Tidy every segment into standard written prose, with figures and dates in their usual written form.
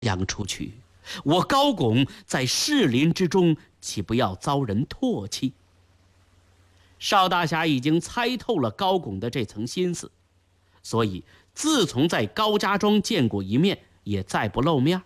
扬出去，我高拱在士林之中，岂不要遭人唾弃？邵大侠已经猜透了高拱的这层心思，所以自从在高家庄见过一面，也再不露面。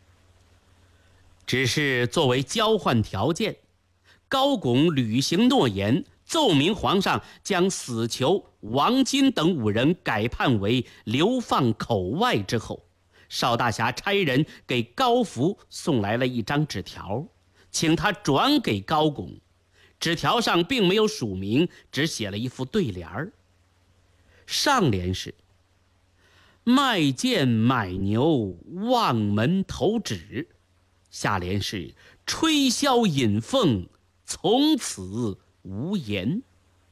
只是作为交换条件，高拱履行诺言，奏明皇上将死囚王金等5人改判为流放口外之后，邵大侠差人给高福送来了一张纸条，请他转给高拱。纸条上并没有署名，只写了一副对联儿。上联是卖剑买牛望门投纸，下联是吹箫引凤从此无言。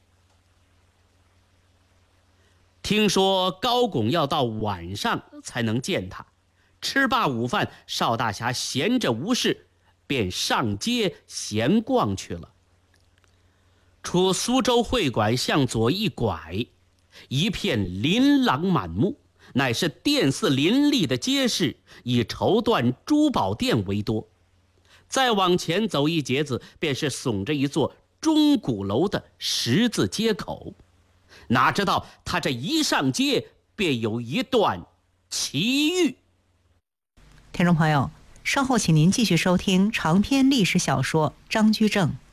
听说高拱要到晚上才能见他，吃罢午饭，邵大侠闲着无事，便上街闲逛去了。出苏州会馆向左一拐，一片琳琅满目，乃是店肆林立的街市，以绸缎珠宝店为多。再往前走一截子，便是耸着一座钟鼓楼的十字街口。哪知道他这一上街，便有一段奇遇。 听众朋友，稍后请您继续收听长篇历史小说《张居正》。